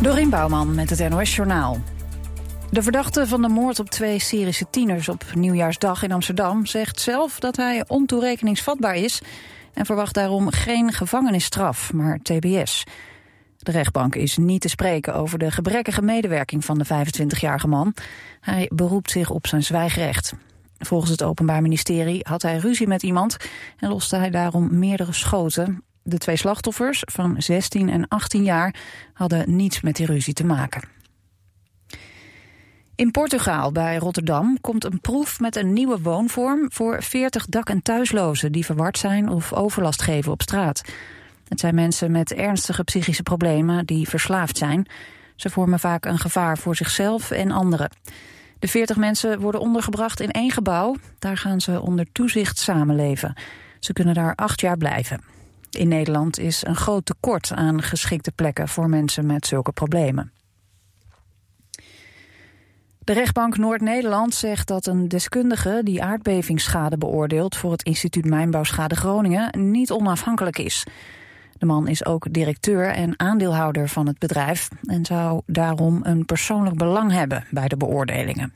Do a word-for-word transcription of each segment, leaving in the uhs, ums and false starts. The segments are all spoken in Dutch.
Dorien Bouwman met het N O S-journaal. De verdachte van de moord op twee Syrische tieners op Nieuwjaarsdag in Amsterdam zegt zelf dat hij ontoerekeningsvatbaar is en verwacht daarom geen gevangenisstraf, maar T B S. De rechtbank is niet te spreken over de gebrekkige medewerking van de vijfentwintigjarige man. Hij beroept zich op zijn zwijgrecht. Volgens het Openbaar Ministerie had hij ruzie met iemand en loste hij daarom meerdere schoten. De twee slachtoffers van zestien en achttien jaar hadden niets met die ruzie te maken. In Portugal bij Rotterdam komt een proef met een nieuwe woonvorm voor veertig dak- en thuislozen die verward zijn of overlast geven op straat. Het zijn mensen met ernstige psychische problemen die verslaafd zijn. Ze vormen vaak een gevaar voor zichzelf en anderen. De veertig mensen worden ondergebracht in één gebouw. Daar gaan ze onder toezicht samenleven. Ze kunnen daar acht jaar blijven. In Nederland is een groot tekort aan geschikte plekken voor mensen met zulke problemen. De rechtbank Noord-Nederland zegt dat een deskundige die aardbevingsschade beoordeelt voor het instituut Mijnbouwschade Groningen niet onafhankelijk is. De man is ook directeur en aandeelhouder van het bedrijf en zou daarom een persoonlijk belang hebben bij de beoordelingen.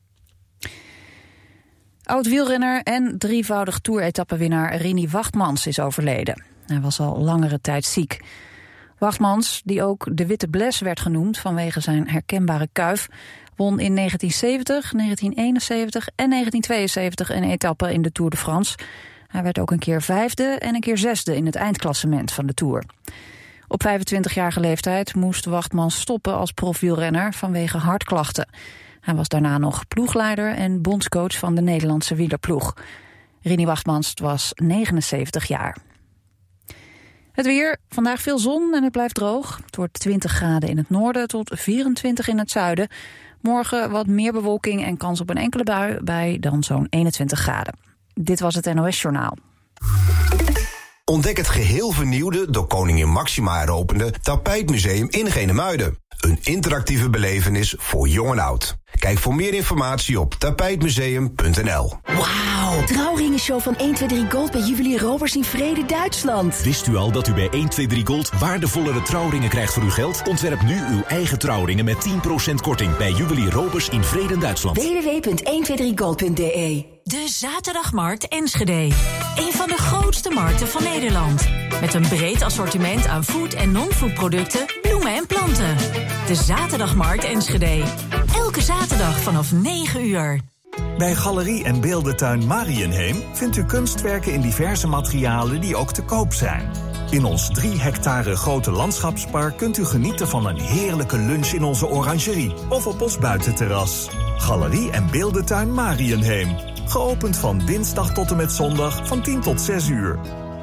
Oud-wielrenner en drievoudig toer-etappewinnaar Rini Wachtmans is overleden. Hij was al langere tijd ziek. Wachtmans, die ook de Witte Bles werd genoemd vanwege zijn herkenbare kuif, won in negentien zeventig, negentien eenenzeventig en negentien tweeënzeventig een etappe in de Tour de France. Hij werd ook een keer vijfde en een keer zesde in het eindklassement van de Tour. Op vijfentwintigjarige leeftijd moest Wachtmans stoppen als profwielrenner vanwege hartklachten. Hij was daarna nog ploegleider en bondscoach van de Nederlandse wielerploeg. Rini Wachtmans was negenenzeventig jaar. Het weer, vandaag veel zon en het blijft droog. Het wordt twintig graden in het noorden tot vierentwintig in het zuiden. Morgen wat meer bewolking en kans op een enkele bui bij dan zo'n eenentwintig graden. Dit was het N O S-journaal. Ontdek het geheel vernieuwde, door koningin Máxima heropende Tapijtmuseum in Genemuiden. Een interactieve belevenis voor jong en oud. Kijk voor meer informatie op tapijtmuseum punt n l. Wauw, trouwringenshow van één twee drie Gold bij Juwelier Roberts in Vrede, Duitsland. Wist u al dat u bij één twee drie Gold waardevollere trouwringen krijgt voor uw geld? Ontwerp nu uw eigen trouwringen met tien procent korting bij Juwelier Roberts in Vrede, Duitsland. w w w punt één twee drie gold punt d e. De Zaterdagmarkt Enschede. Een van de grootste markten van Nederland. Met een breed assortiment aan food- en non-food producten, bloemen en planten. De Zaterdagmarkt Enschede. Elke zaterdag vanaf negen uur. Bij Galerie en Beeldentuin Mariënheem vindt u kunstwerken in diverse materialen die ook te koop zijn. In ons drie hectare grote landschapspark kunt u genieten van een heerlijke lunch in onze orangerie of op ons buitenterras. Galerie en Beeldentuin Mariënheem. Geopend van dinsdag tot en met zondag van tien tot zes uur.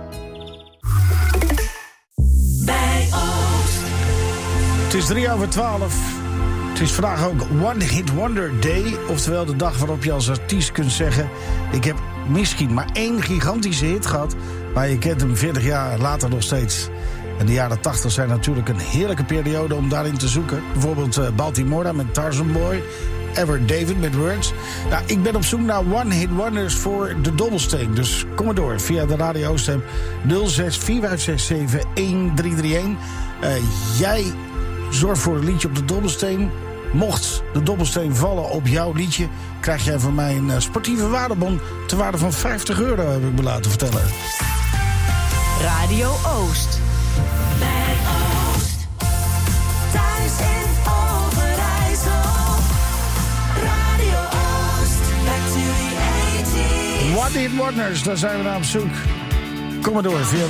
Bij Oost. Het is drie over twaalf. Het is vandaag ook One Hit Wonder Day. Oftewel de dag waarop je als artiest kunt zeggen: ik heb misschien maar één gigantische hit gehad, maar je kent hem veertig jaar later nog steeds. En de jaren tachtig zijn natuurlijk een heerlijke periode om daarin te zoeken. Bijvoorbeeld uh, Baltimore met Tarzan Boy. Ever David met Words. Nou, ik ben op zoek naar One Hit Wonders voor de Dobbelsteen. Dus kom maar door via de Radio Oost-app nul zes vier vijf zes zeven een drie drie een. Uh, jij zorgt voor een liedje op de Dobbelsteen. Mocht de Dobbelsteen vallen op jouw liedje, krijg jij van mij een uh, sportieve waardebon ter waarde van vijftig euro, heb ik me laten vertellen. Radio Oost. Bij Oost. Thuis in Overijssel. Radio Oost. Back to the eighties. One Hit Wonders, daar zijn we naar op zoek. Kom maar door via